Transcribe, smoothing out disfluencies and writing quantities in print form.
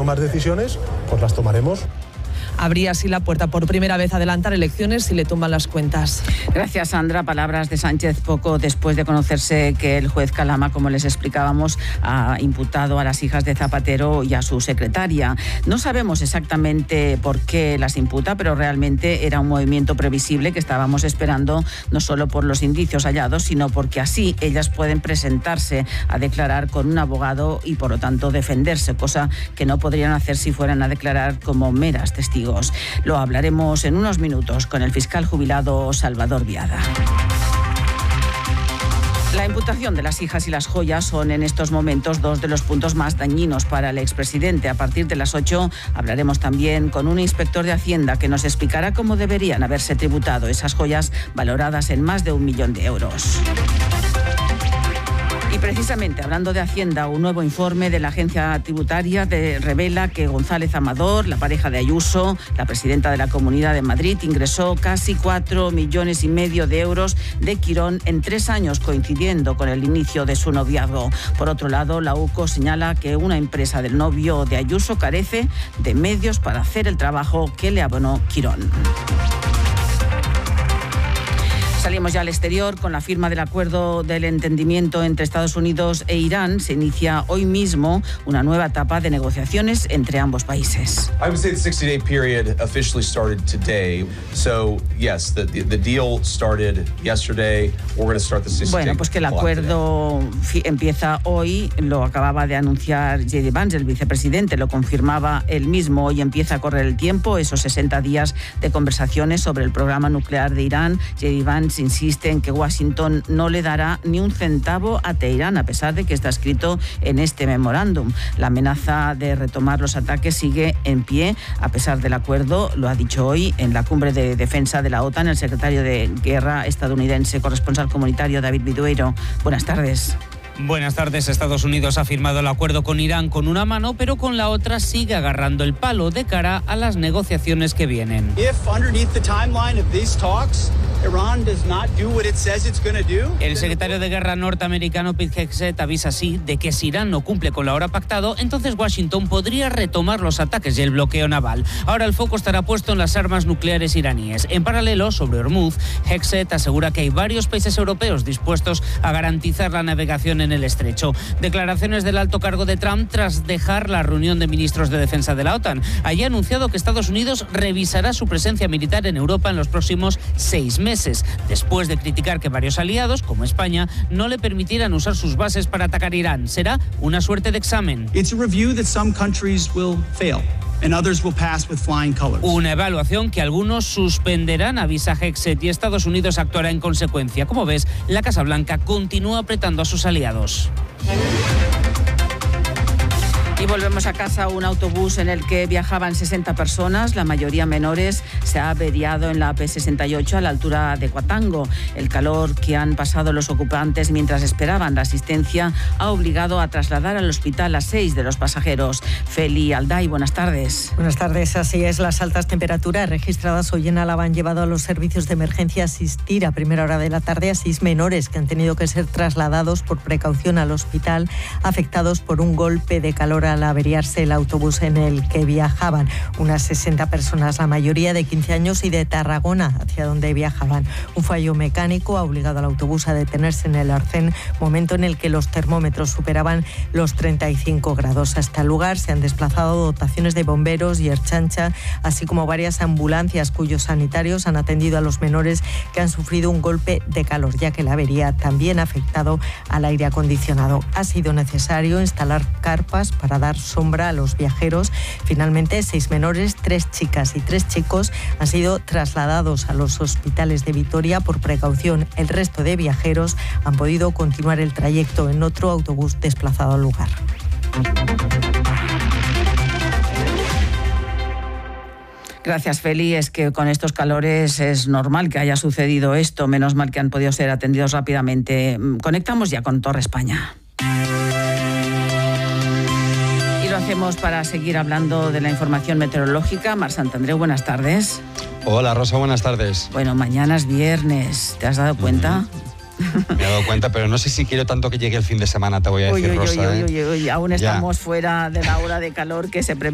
tomar decisiones, pues las tomaremos. Abría así la puerta por primera vez a adelantar elecciones si le tumban las cuentas. Gracias, Sandra. Palabras de Sánchez poco después de conocerse que el juez Calama, como les explicábamos, ha imputado a las hijas de Zapatero y a su secretaria. No sabemos exactamente por qué las imputa, pero realmente era un movimiento previsible que estábamos esperando, no solo por los indicios hallados, sino porque así ellas pueden presentarse a declarar con un abogado y, por lo tanto, defenderse, cosa que no podrían hacer si fueran a declarar como meras testigos. Lo hablaremos en unos minutos con el fiscal jubilado Salvador Biada. La imputación de las hijas y las joyas son en estos momentos dos de los puntos más dañinos para el expresidente. A partir de las 8 hablaremos también con un inspector de Hacienda que nos explicará cómo deberían haberse tributado esas joyas valoradas en más de 1 millón de euros. Y precisamente, hablando de Hacienda, un nuevo informe de la agencia tributaria revela que González Amador, la pareja de Ayuso, la presidenta de la Comunidad de Madrid, ingresó casi 4,5 millones de euros de Quirón en 3 años, coincidiendo con el inicio de su noviazgo. Por otro lado, la UCO señala que una empresa del novio de Ayuso carece de medios para hacer el trabajo que le abonó Quirón. Salimos ya al exterior con la firma del acuerdo del entendimiento entre Estados Unidos e Irán. Se inicia hoy mismo una nueva etapa de negociaciones entre ambos países. I would say the 60-day period officially started today. So, yes, the deal started yesterday. We're going to start the 60-day. Bueno, pues que el acuerdo empieza hoy. Lo acababa de anunciar J.D. Vance, el vicepresidente. Lo confirmaba él mismo. Hoy empieza a correr el tiempo, esos 60 días de conversaciones sobre el programa nuclear de Irán. J.D. Vance insiste en que Washington no le dará ni un centavo a Teherán, a pesar de que está escrito en este memorándum. La amenaza de retomar los ataques sigue en pie, a pesar del acuerdo. Lo ha dicho hoy en la cumbre de defensa de la OTAN el secretario de Guerra estadounidense, corresponsal comunitario David Bidueiro. Buenas tardes. Buenas tardes. Estados Unidos ha firmado el acuerdo con Irán con una mano, pero con la otra sigue agarrando el palo de cara a las negociaciones que vienen. El secretario de Guerra norteamericano Pete Hegseth avisa así de que si Irán no cumple con la hora pactado, entonces Washington podría retomar los ataques y el bloqueo naval. Ahora el foco estará puesto en las armas nucleares iraníes. En paralelo, sobre Hormuz, Hegseth asegura que hay varios países europeos dispuestos a garantizar la navegación en el estrecho. Declaraciones del alto cargo de Trump tras dejar la reunión de ministros de defensa de la OTAN. Allí ha anunciado que Estados Unidos revisará su presencia militar en Europa en los próximos 6 meses, después de criticar que varios aliados, como España, no le permitieran usar sus bases para atacar Irán. Será una suerte de examen. Una evaluación que algunos suspenderán, avisa Hegseth, y Estados Unidos actuará en consecuencia. Como ves, la Casa Blanca continúa apretando a sus aliados. Y volvemos a casa. Un autobús en el que viajaban 60 personas, la mayoría menores, se ha averiado en la AP68 a la altura de Cuatango. El calor que han pasado los ocupantes mientras esperaban la asistencia ha obligado a trasladar al hospital a 6 de los pasajeros. Feli Alday, buenas tardes. Buenas tardes, así es. Las altas temperaturas registradas hoy en Álava han llevado a los servicios de emergencia a asistir a primera hora de la tarde a 6 menores que han tenido que ser trasladados por precaución al hospital, afectados por un golpe de calor al averiarse el autobús en el que viajaban. Unas 60 personas, la mayoría de 15 años y de Tarragona, hacia donde viajaban. Un fallo mecánico ha obligado al autobús a detenerse en el arcén, momento en el que los termómetros superaban los 35 grados. Hasta el lugar se han desplazado dotaciones de bomberos y Ertzaintza, así como varias ambulancias cuyos sanitarios han atendido a los menores que han sufrido un golpe de calor, ya que la avería también ha afectado al aire acondicionado. Ha sido necesario instalar carpas para dar sombra a los viajeros. Finalmente, 6 menores, 3 chicas y 3 chicos han sido trasladados a los hospitales de Vitoria por precaución. El resto de viajeros han podido continuar el trayecto en otro autobús desplazado al lugar. Gracias, Feli. Es que con estos calores es normal que haya sucedido esto. Menos mal que han podido ser atendidos rápidamente. Conectamos ya con Torre España. Y lo hacemos para seguir hablando de la información meteorológica. Mar Santandreu, buenas tardes. Hola, Rosa, buenas tardes. Bueno, mañana es viernes. ¿Te has dado cuenta? Me he dado cuenta, pero no sé si quiero tanto que llegue el fin de semana, te voy a decir, Rosa. Aún estamos fuera de la hora de calor que se prevé.